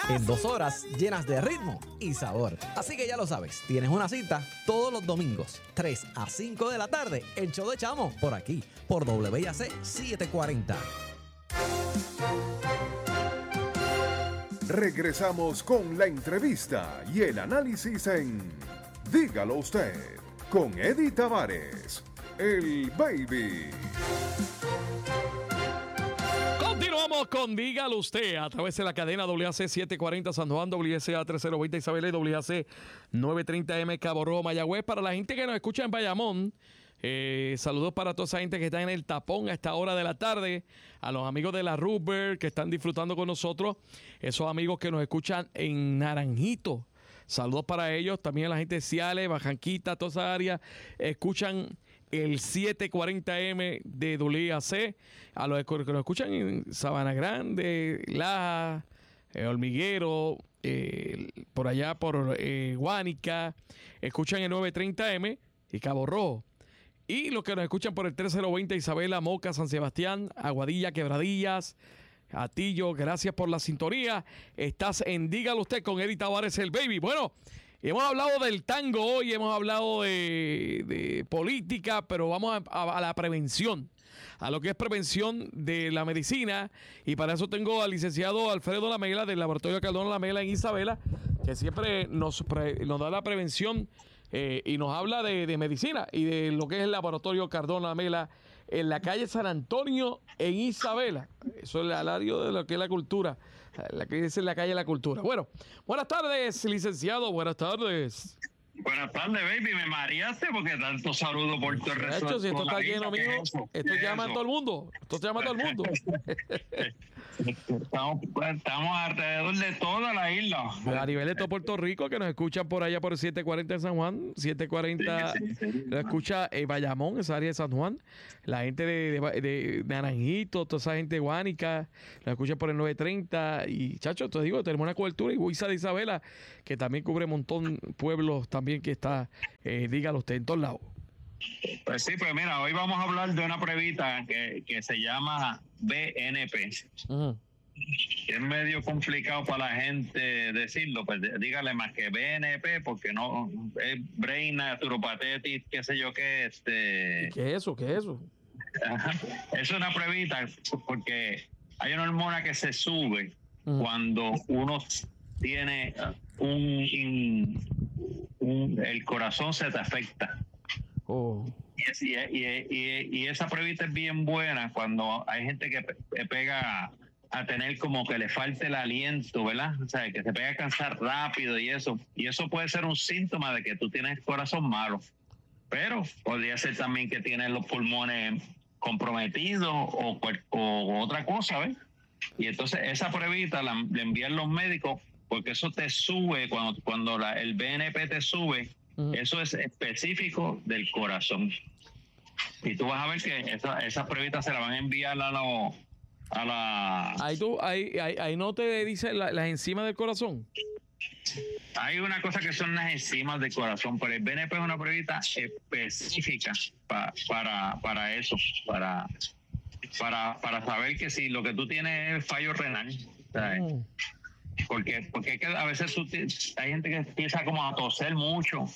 en 2 horas llenas de ritmo y sabor. Así que ya lo sabes, tienes una cita todos los domingos, 3 a 5 de la tarde, el show de Chamo, por aquí, por WIAC 740. Regresamos con la entrevista y el análisis en Dígalo Usted, con Eddie Tavares, el Baby. Continuamos con Dígalo Usted a través de la cadena WAC 740 San Juan, WSA 3020 Isabela y WAC 930M Cabo Rojo, Mayagüez. Para la gente que nos escucha en Bayamón, saludos para toda esa gente que está en el tapón a esta hora de la tarde, a los amigos de la Rubber que están disfrutando con nosotros, esos amigos que nos escuchan en Naranjito, saludos para ellos, también a la gente de Ciales, Bajanquita, toda esa área, escuchan el 740M de WAC, a los que nos escuchan en Sabana Grande, Laja, Hormiguero, por allá por Guánica, escuchan el 930M y Cabo Rojo. Y los que nos escuchan por el 3020 Isabela, Moca, San Sebastián, Aguadilla, Quebradillas, Atillo, gracias por la sintonía. Estás en Dígalo Usted con Eddie Tavares, el Baby. Bueno, hemos hablado del tango hoy, hemos hablado de política, pero vamos a la prevención, a lo que es prevención de la medicina. Y para eso tengo al licenciado Alfredo Lamela del Laboratorio Cardona Lamela en Isabela, que siempre nos da la prevención y nos habla de medicina y de lo que es el Laboratorio Cardona Lamela en la calle San Antonio en Isabela. Eso es el área de lo que es la cultura, la que es la calle de la cultura. Bueno, buenas tardes, licenciado, buenas tardes. Buenas tardes, baby. Me mareaste porque tanto saludo por tu De hecho, si esto está lleno, mijo, esto llama a todo el mundo. Esto llama a todo el mundo. Estamos alrededor de toda la isla. A nivel de todo Puerto Rico, que nos escuchan por allá por el 740 de San Juan, 740 Sí. nos escucha Bayamón, esa área de San Juan, la gente de Naranjito, toda esa gente de Guánica, nos escucha por el 930 y, chacho, te digo, tenemos una cobertura y Huiza de Isabela, que también cubre un montón de pueblos también que está, dígalo usted, en todos lados. Pues sí, pues mira, hoy vamos a hablar de una pruebita que se llama BNP. Uh-huh. Es medio complicado para la gente decirlo, pues dígale más que BNP, porque no es Brain Naturopathic, qué sé yo qué. ¿Qué es eso? ¿Qué es eso? Es una pruebita porque hay una hormona que se sube cuando uno tiene el corazón se te afecta. Oh. Y esa pruebita es bien buena cuando hay gente que pega a tener como que le falte el aliento, ¿verdad? O sea, que se pega a cansar rápido y eso puede ser un síntoma de que tú tienes corazón malo, pero podría ser también que tienes los pulmones comprometidos o otra cosa, ¿ves? Y entonces esa pruebita le envían los médicos porque eso te sube, cuando el BNP te sube, eso es específico del corazón. Y tú vas a ver que esa pruebita se la van a enviar a la... Ahí no te dice las enzimas del corazón. Hay una cosa que son las enzimas del corazón, pero el BNP es una pruebita específica para eso, para saber que si lo que tú tienes es fallo renal, ¿sabes? Porque es que a veces hay gente que empieza como a toser mucho,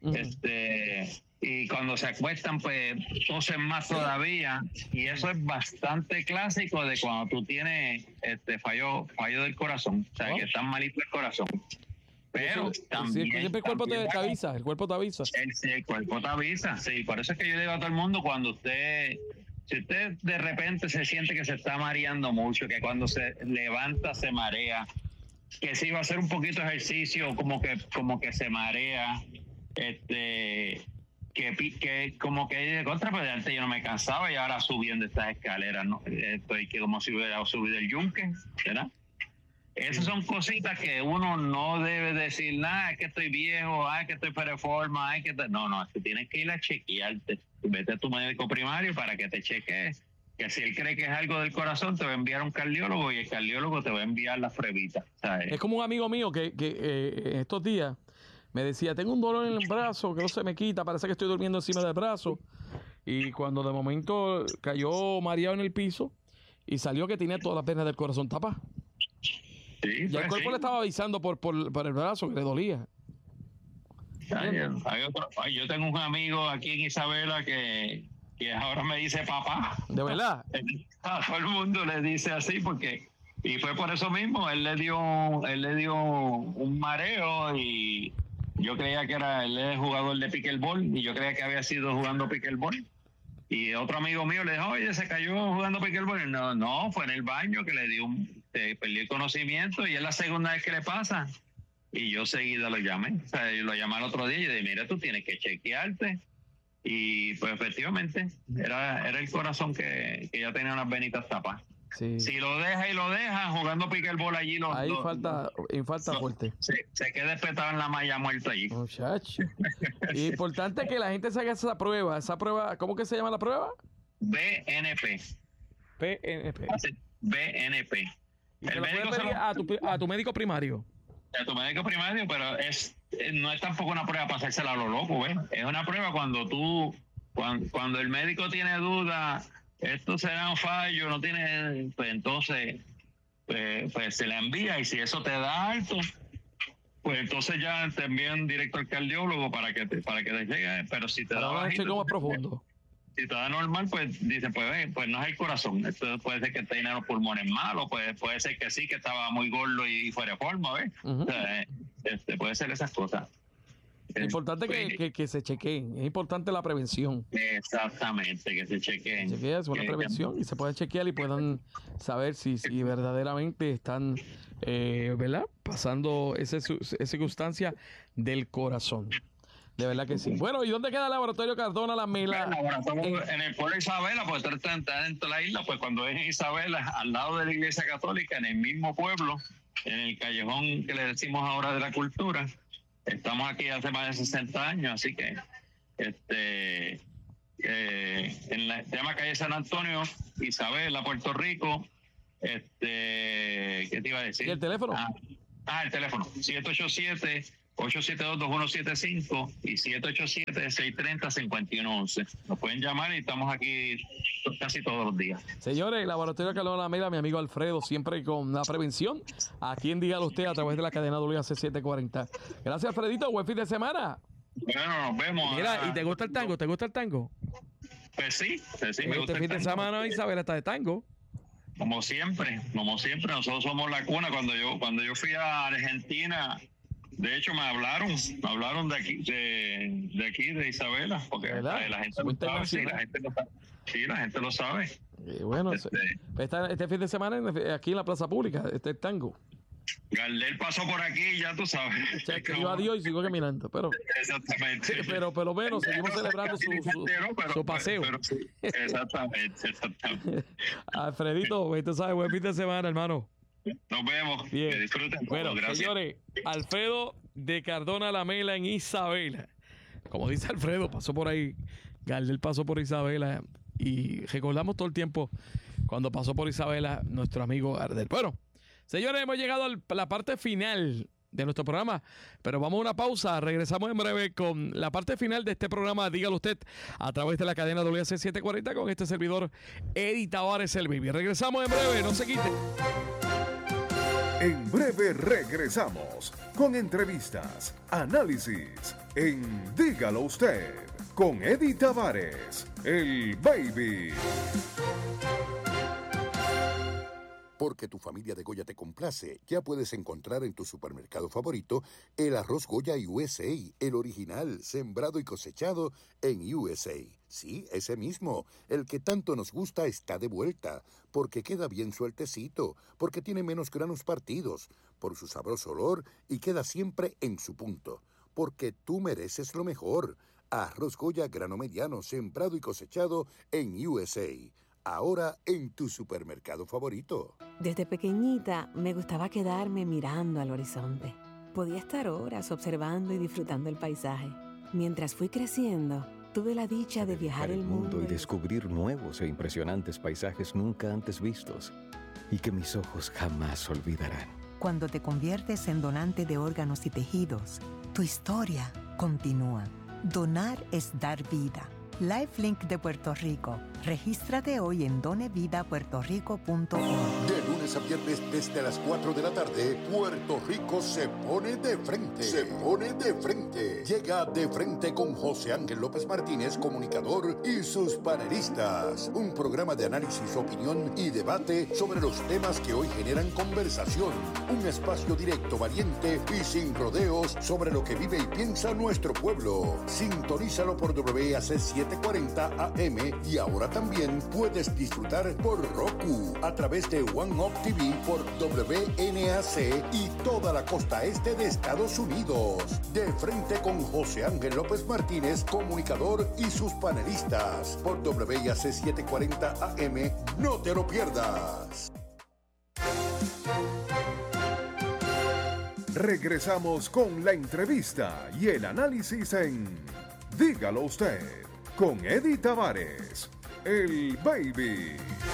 y cuando se acuestan pues tosen más todavía, y eso es bastante clásico de cuando tú tienes fallo del corazón, o sea, que está malito el corazón. Pero también siempre el cuerpo te avisa, el cuerpo te avisa. El cuerpo te avisa, sí, por eso es que yo le digo a todo el mundo, si usted de repente se siente que se está mareando mucho, que cuando se levanta se marea, que si va a hacer un poquito de ejercicio como que se marea, que como que de contra, pero antes yo no me cansaba y ahora subiendo estas escaleras, ¿no? Estoy que como si hubiera subido el yunque, ¿verdad? Esas son cositas que uno no debe decir, nada, es que estoy viejo, es que estoy fuera de forma, no, tú tienes que ir a chequearte. Vete a tu médico primario para que te chequees, que si él cree que es algo del corazón, te va a enviar a un cardiólogo y el cardiólogo te va a enviar la pruebita, ¿sabes? Es como un amigo mío que estos días me decía, tengo un dolor en el brazo que no se me quita, parece que estoy durmiendo encima del brazo. Y cuando de momento cayó mareado en el piso y salió que tenía todas las venas del corazón tapadas. Sí, Y el cuerpo le estaba avisando por el brazo que le dolía. Yo tengo un amigo aquí en Isabela que ahora me dice papá. ¿De verdad? A todo el mundo le dice así y fue por eso mismo. Él le dio un mareo y yo creía que él es jugador de pickleball y yo creía que había sido jugando pickleball. Y otro amigo mío le dijo, oye, se cayó jugando pickleball. No, fue en el baño que perdió el conocimiento y es la segunda vez que le pasa. Y yo seguida lo llamé. O sea, yo lo llamé al otro día y dije, mira, tú tienes que chequearte. Y pues efectivamente era el corazón que ya tenía unas venitas tapadas. Sí. Si lo deja jugando pickleball allí, falta fuerte. Se queda espetado en la malla muerto allí. Muchacho. Importante que la gente se haga esa prueba. ¿Cómo que se llama la prueba? BNP. BNP. Y te lo puedes pedir a tu médico primario. A tu médico primario, pero no es tampoco una prueba para hacérsela a lo loco, ¿ves? Es una prueba cuando el médico tiene duda, esto será un fallo, no tiene, pues entonces pues se la envía y si eso te da alto, pues entonces ya te envían directo al cardiólogo para que te llegue, pero si te da bajito, más profundo. Si te da normal, pues dicen, pues no es el corazón. Esto puede ser que tenga los pulmones malos, puede ser que sí, que estaba muy gordo y fuera de forma, ¿ves? Uh-huh. O sea, puede ser esas cosas. Es importante que se chequeen. Es importante la prevención. Exactamente, que se chequeen. Es una prevención y se pueden chequear y puedan saber si verdaderamente están ¿verdad? Pasando esa circunstancia del corazón. De verdad que sí. Bueno, ¿y dónde queda el laboratorio Cardona La Mela? El laboratorio en el pueblo de Isabela, pues está dentro de la isla, pues cuando es en Isabela, al lado de la iglesia católica, en el mismo pueblo, en el callejón que le decimos ahora de la cultura. Estamos aquí hace más de 60 años, así que se llama calle San Antonio, Isabela, Puerto Rico. ¿Qué te iba a decir? ¿Y el teléfono? El teléfono, 787-872-2175 y 787-630-5111. Nos pueden llamar y estamos aquí casi todos los días. Señores, Laboratorio Cardona La Mela, mi amigo Alfredo, siempre con la prevención. Aquí en Dígalo Usted a través de la cadena WAC 740. Gracias, Alfredito. Buen fin de semana. Bueno, nos vemos. Mira, ¿y te gusta el tango? ¿Te gusta el tango? Pues sí, me gusta este fin de semana Isabel está de tango. Como siempre, nosotros somos la cuna. Cuando yo fui a Argentina, de hecho me hablaron de aquí, de Isabela, porque la gente lo sabe, la gente lo sabe. Bueno, este fin de semana aquí en la plaza pública, el tango. Gardel pasó por aquí, ya tú sabes. Iba a Dios y sigo caminando, pero exactamente. Pero bueno, seguimos celebrando su paseo. Sí, exactamente. Alfredito, tú sabes, buen fin de semana, hermano. Nos vemos. Bien. Que disfruten. Bueno, gracias. Señores, Alfredo de Cardona La Mela en Isabela. Como dice Alfredo, pasó por ahí. Gardel pasó por Isabela. Y recordamos todo el tiempo cuando pasó por Isabela nuestro amigo Gardel. Bueno, señores, hemos llegado a la parte final de nuestro programa, pero vamos a una pausa. Regresamos en breve con la parte final de este programa, Dígalo Usted, a través de la cadena WAC 740 con este servidor, Eddie Tavares el Baby. Regresamos en breve, no se quiten. En breve regresamos con entrevistas, análisis en Dígalo Usted con Eddie Tavares, el Baby. Porque tu familia de Goya te complace, ya puedes encontrar en tu supermercado favorito el arroz Goya USA, el original, sembrado y cosechado en USA. Sí, ese mismo, el que tanto nos gusta está de vuelta, porque queda bien sueltecito, porque tiene menos granos partidos, por su sabroso olor y queda siempre en su punto, porque tú mereces lo mejor. Arroz Goya grano mediano, sembrado y cosechado en USA. Ahora en tu supermercado favorito. Desde pequeñita me gustaba quedarme mirando al horizonte. Podía estar horas observando y disfrutando el paisaje. Mientras fui creciendo, tuve la dicha de viajar el mundo y descubrir nuevos e impresionantes paisajes nunca antes vistos y que mis ojos jamás olvidarán. Cuando te conviertes en donante de órganos y tejidos, tu historia continúa. Donar es dar vida. LifeLink de Puerto Rico Regístrate hoy en donevidapuertorico.org. De lunes a viernes desde las 4 de la tarde, Puerto Rico se pone de frente. Se pone de frente. Llega De Frente con José Ángel López Martínez, comunicador, y sus panelistas. Un programa de análisis, opinión y debate sobre los temas que hoy generan conversación. Un espacio directo, valiente y sin rodeos sobre lo que vive y piensa nuestro pueblo. Sintonízalo por WAC 740 AM y ahora también puedes disfrutar por Roku a través de One Up TV por WNAC y toda la costa este de Estados Unidos. De Frente con José Ángel López Martínez, comunicador, y sus panelistas por WAC 740 AM. No te lo pierdas. Regresamos con la entrevista y el análisis en Dígalo Usted con Eddie Tavares, el Baby.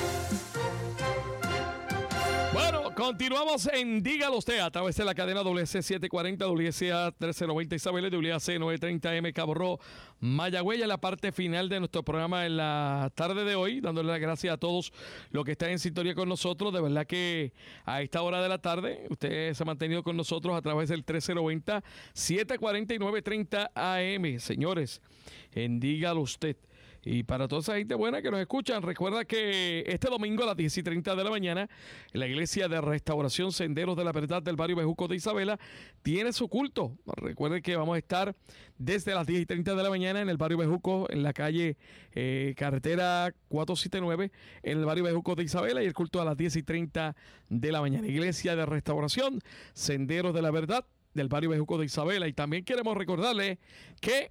Bueno, continuamos en Dígalo Usted a través de la cadena WC 740, WCA 1390 Isabel, WAC 930M Cabo Rojo, Mayagüez, en la parte final de nuestro programa en la tarde de hoy, dándole las gracias a todos los que están en sintonía con nosotros. De verdad que a esta hora de la tarde usted se ha mantenido con nosotros a través del 1390, 740 y 930 AM. Señores, en Dígalo Usted. Y para toda esa gente buena que nos escuchan, recuerda que este domingo a las 10:30 de la mañana, en la Iglesia de Restauración Senderos de la Verdad del barrio Bejuco de Isabela, tiene su culto. Recuerden que vamos a estar desde las 10:30 de la mañana en el barrio Bejuco, en la calle carretera 479, en el barrio Bejuco de Isabela, y el culto a las 10:30 de la mañana. Iglesia de Restauración Senderos de la Verdad del barrio Bejuco de Isabela. Y también queremos recordarle que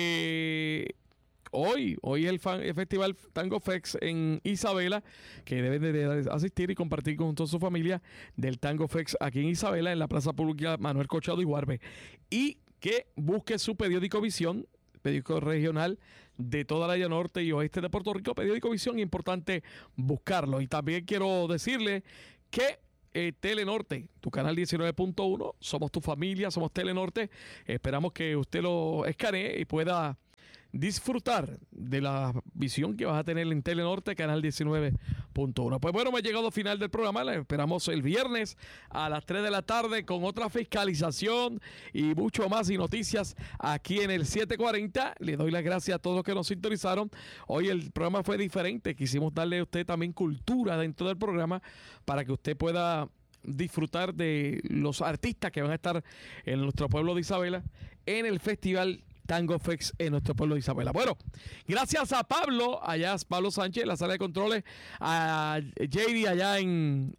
Hoy es el Festival Tango Fest en Isabela, que deben de asistir y compartir con toda su familia del Tango Fest aquí en Isabela, en la Plaza Pública Manuel Cochado y Guarbe. Y que busque su periódico Visión, periódico regional de toda la área norte y oeste de Puerto Rico. Periódico Visión, importante buscarlo. Y también quiero decirle que Telenorte, tu canal 19.1, somos tu familia, somos Telenorte. Esperamos que usted lo escanee y pueda disfrutar de la visión que vas a tener en Telenorte, canal 19.1. Pues bueno, me ha llegado al final del programa. La esperamos el viernes a las 3 de la tarde con otra fiscalización y mucho más y noticias aquí en el 740. Le doy las gracias a todos los que nos sintonizaron. Hoy el programa fue diferente. Quisimos darle a usted también cultura dentro del programa para que usted pueda disfrutar de los artistas que van a estar en nuestro pueblo de Isabela en el Festival Tango Fest en nuestro pueblo de Isabela. Bueno, gracias a Pablo, allá Pablo Sánchez, la sala de controles, a JD allá en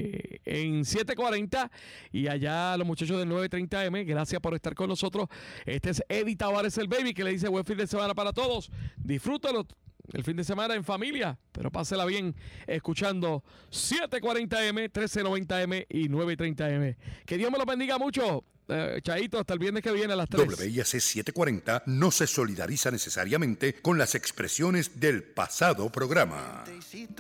740 y allá a los muchachos del 930M, gracias por estar con nosotros. Este es Eddie Tavares, el Baby, que le dice buen fin de semana para todos. Disfrútalo el fin de semana en familia, pero pásela bien escuchando 740M, 1390M y 930M. Que Dios me lo bendiga mucho. Chaito, hasta el viernes que viene a las 3. WIAC 740 no se solidariza necesariamente con las expresiones del pasado programa.